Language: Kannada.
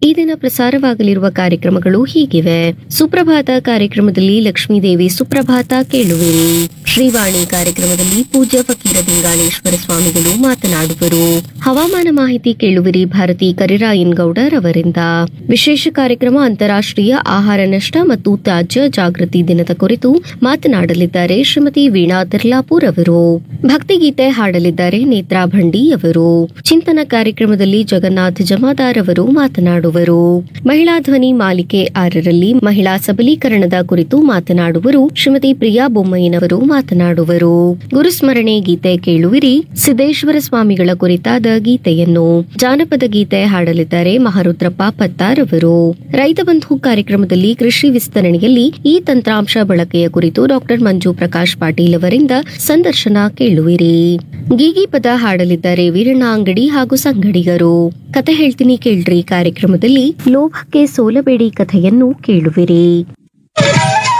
ಈ ದಿನ ಪ್ರಸಾರವಾಗಲಿರುವ ಕಾರ್ಯಕ್ರಮಗಳು ಹೀಗಿವೆ. ಸುಪ್ರಭಾತ ಕಾರ್ಯಕ್ರಮದಲ್ಲಿ ಲಕ್ಷ್ಮೀದೇವಿ ಸುಪ್ರಭಾತ ಕೇಳುವಿರಿ. ಶ್ರೀವಾಣಿ ಕಾರ್ಯಕ್ರಮದಲ್ಲಿ ಪೂಜ್ಯ ಫಕೀರ ಲಿಂಗಾಲೇಶ್ವರ ಸ್ವಾಮಿಗಳು ಮಾತನಾಡುವರು. ಹವಾಮಾನ ಮಾಹಿತಿ ಕೇಳುವಿರಿ ಭಾರತಿ ಕರಿರಾಯನ್ ಗೌಡರ್ ಅವರಿಂದ. ವಿಶೇಷ ಕಾರ್ಯಕ್ರಮ ಅಂತಾರಾಷ್ಟ್ರೀಯ ಆಹಾರ ನಷ್ಟ ಮತ್ತು ತ್ಯಾಜ್ಯ ಜಾಗೃತಿ ದಿನದ ಕುರಿತು ಮಾತನಾಡಲಿದ್ದಾರೆ ಶ್ರೀಮತಿ ವೀಣಾ ತಿರ್ಲಾಪುರ್ ಅವರು. ಭಕ್ತಿಗೀತೆ ಹಾಡಲಿದ್ದಾರೆ ನೇತ್ರಾ ಭಂಡಿ ಅವರು. ಚಿಂತನ ಕಾರ್ಯಕ್ರಮದಲ್ಲಿ ಜಗನ್ನಾಥ್ ಜಮಾದಾರ್ ಅವರು ಮಾತನಾಡುವರು. ಮಹಿಳಾ ಧ್ವನಿ ಮಾಲಿಕೆ 6ರಲ್ಲಿ ಮಹಿಳಾ ಸಬಲೀಕರಣದ ಕುರಿತು ಮಾತನಾಡುವರು ಶ್ರೀಮತಿ ಪ್ರಿಯಾ ಬೊಮ್ಮಯ್ಯನವರು ಮಾತನಾಡುವರು. ಗುರುಸ್ಮರಣೆ ಗೀತೆ ಕೇಳುವಿರಿ ಸಿದ್ದೇಶ್ವರ ಸ್ವಾಮಿಗಳ ಕುರಿತಾದ ಗೀತೆಯನ್ನು. ಜಾನಪದ ಗೀತೆ ಹಾಡಲಿದ್ದಾರೆ ಮಹಾರುದ್ರಪ್ಪ ಪತ್ತಾರ್ ಅವರು. ರೈತ ಬಂಧು ಕಾರ್ಯಕ್ರಮದಲ್ಲಿ ಕೃಷಿ ವಿಸ್ತರಣೆಯಲ್ಲಿ ಈ ತಂತ್ರಾಂಶ ಬಳಕೆಯ ಕುರಿತು ಡಾಕ್ಟರ್ ಮಂಜು ಪ್ರಕಾಶ್ ಪಾಟೀಲ್ ಅವರಿಂದ ಸಂದರ್ಶನ ಕೇಳುವಿರಿ. ಗೀಗಿ ಪದ ಹಾಡಲಿದ್ದಾರೆ ವೀರಣ್ಣ ಅಂಗಡಿ ಹಾಗೂ ಸಂಗಡಿಗರು. ಕತೆ ಹೇಳ್ತೀನಿ ಕೇಳ್ರಿ ಕಾರ್ಯಕ್ರಮದಲ್ಲಿ ಲೋಭಕ್ಕೆ ಸೋಲಬೇಡಿ ಕಥೆಯನ್ನು ಕೇಳುವಿರಿ.